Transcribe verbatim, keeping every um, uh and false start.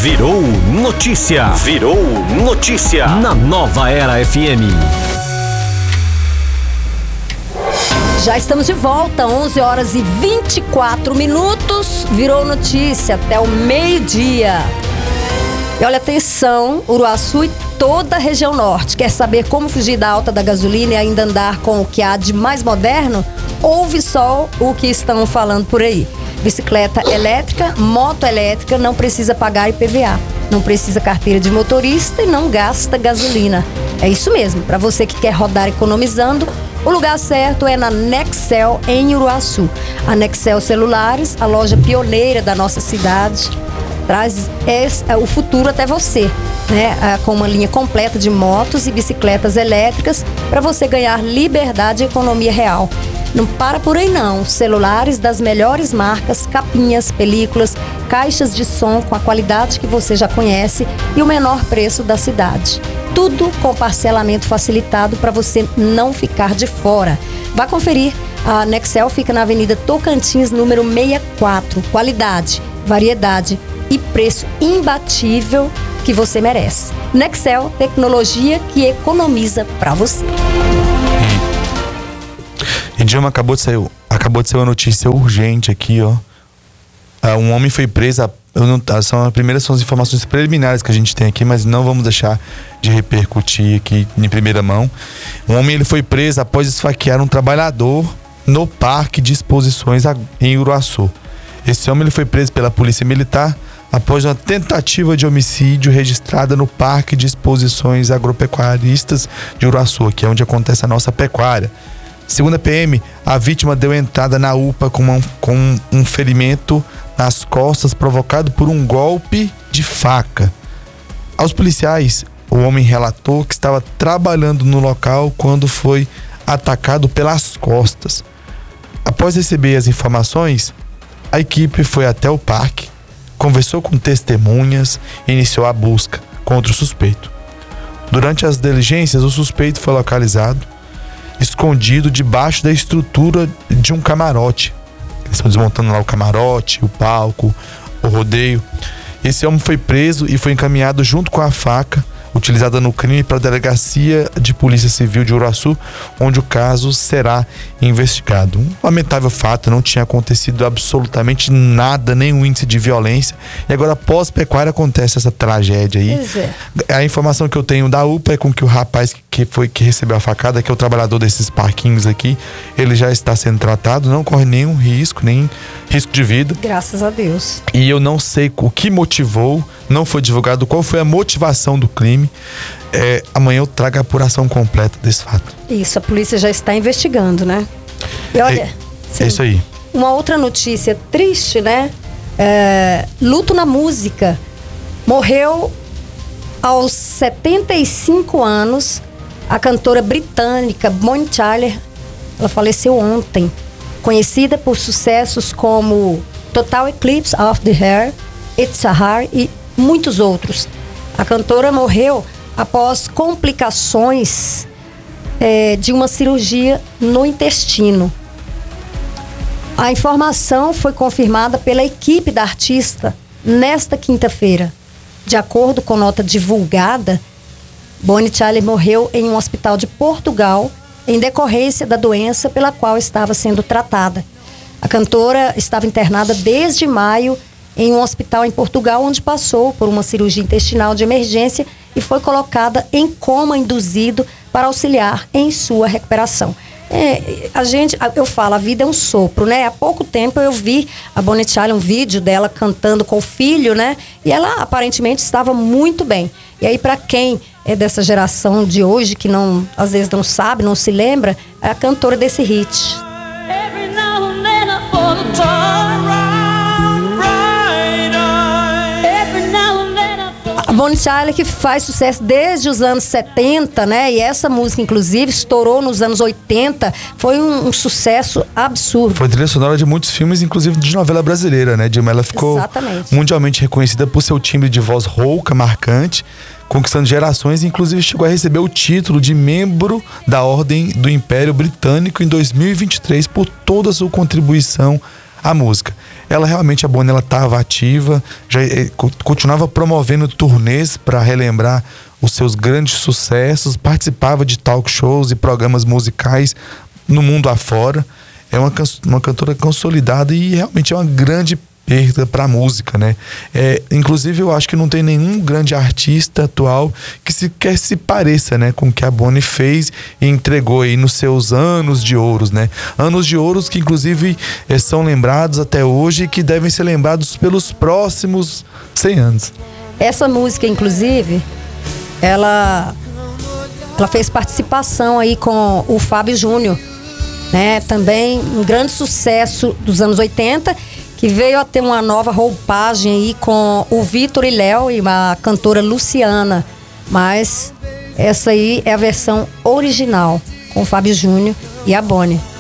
Virou notícia. Virou notícia. Na Nova Era F M. Já estamos de volta, onze horas e vinte e quatro minutos. Virou notícia até o meio-dia. E olha, atenção, Uruaçu e toda a região norte. Quer saber como fugir da alta da gasolina e ainda andar com o que há de mais moderno? Ouve só o que estão falando por aí. Bicicleta elétrica, moto elétrica, não precisa pagar I P V A. Não precisa carteira de motorista e não gasta gasolina. É isso mesmo, para você que quer rodar economizando, o lugar certo é na Nexel, em Uruaçu. A Nexel Celulares, a loja pioneira da nossa cidade, traz esse, é, o futuro até você, né? Com uma linha completa de motos e bicicletas elétricas para você ganhar liberdade e economia real. Não para por aí não. Celulares das melhores marcas, capinhas, películas, caixas de som com a qualidade que você já conhece e o menor preço da cidade. Tudo com parcelamento facilitado para você não ficar de fora. Vá conferir. A Nexel fica na Avenida Tocantins, número sessenta e quatro. Qualidade, variedade e preço imbatível que você merece. Nexel, tecnologia que economiza para você. E Dilma, acabou de sair, acabou de sair uma notícia urgente aqui, ó. Um homem foi preso, eu não, são as primeiras são as informações preliminares que a gente tem aqui, mas não vamos deixar de repercutir aqui em primeira mão. Um homem ele foi preso após esfaquear um trabalhador no Parque de Exposições em Uruaçu. Esse homem ele foi preso pela Polícia Militar após uma tentativa de homicídio registrada no Parque de Exposições Agropecuaristas de Uruaçu, que é onde acontece a nossa pecuária. Segundo a P M, a vítima deu entrada na U P A com, uma, com um ferimento nas costas provocado por um golpe de faca. Aos policiais, o homem relatou que estava trabalhando no local quando foi atacado pelas costas. Após receber as informações, a equipe foi até o parque, conversou com testemunhas e iniciou a busca contra o suspeito. Durante as diligências, o suspeito foi localizado escondido debaixo da estrutura de um camarote. Eles estão desmontando lá o camarote, o palco, o rodeio. Esse homem foi preso e foi encaminhado junto com a faca utilizada no crime para a Delegacia de Polícia Civil de Uruaçu, onde o caso será investigado. Um lamentável fato, não tinha acontecido absolutamente nada, nenhum índice de violência, e agora pós-pecuária acontece essa tragédia aí. É. A informação que eu tenho da U P A é com que o rapaz que foi que recebeu a facada, que é o trabalhador desses parquinhos aqui, ele já está sendo tratado, não corre nenhum risco, nem risco de vida. Graças a Deus. E eu não sei o que motivou, não foi divulgado qual foi a motivação do crime. É, amanhã eu trago a apuração completa desse fato. Isso, a polícia já está investigando, né? E olha, é, sim, é isso aí. Uma outra notícia triste, né? É, luto na música. Morreu aos setenta e cinco anos a cantora britânica Bonnie Tyler. Ela faleceu ontem. Conhecida por sucessos como Total Eclipse of the Heart, It's a Heart e muitos outros. A cantora morreu após complicações é, de uma cirurgia no intestino. A informação foi confirmada pela equipe da artista nesta quinta-feira. De acordo com nota divulgada, Bonnie Tyler morreu em um hospital de Portugal em decorrência da doença pela qual estava sendo tratada. A cantora estava internada desde maio em um hospital em Portugal, onde passou por uma cirurgia intestinal de emergência e foi colocada em coma induzido para auxiliar em sua recuperação. É, a gente, eu falo, a vida é um sopro, né? Há pouco tempo eu vi a Bonnie Tyler, um vídeo dela cantando com o filho, né? E ela aparentemente estava muito bem. E aí, para quem é dessa geração de hoje, que não, às vezes não sabe, não se lembra, é a cantora desse hit. A Bonnie Tyler, que faz sucesso desde os anos setenta, né? E essa música, inclusive, estourou nos anos oitenta. Foi um, um sucesso absurdo. Foi trilha sonora de muitos filmes, inclusive de novela brasileira, né? Dilma, ela ficou Exatamente. mundialmente reconhecida por seu timbre de voz rouca, marcante, conquistando gerações, e inclusive chegou a receber o título de membro da Ordem do Império Britânico em dois mil e vinte e três por toda a sua contribuição à música. ela realmente, a Bonnie, ela estava ativa, já eh, continuava promovendo turnês para relembrar os seus grandes sucessos, participava de talk shows e programas musicais no mundo afora. É uma, uma cantora consolidada e realmente é uma grande perda para a música, né? É, inclusive, eu acho que não tem nenhum grande artista atual que sequer se pareça, né, com o que a Bonnie fez e entregou aí nos seus anos de ouros, né? Anos de ouros que, inclusive, é, são lembrados até hoje e que devem ser lembrados pelos próximos cem anos. Essa música, inclusive, ela, ela fez participação aí com o Fábio Júnior, né? Também um grande sucesso dos anos oitenta, que veio a ter uma nova roupagem aí com o Vitor e Léo e a cantora Luciana. Mas essa aí é a versão original, com o Fábio Júnior e a Bonnie.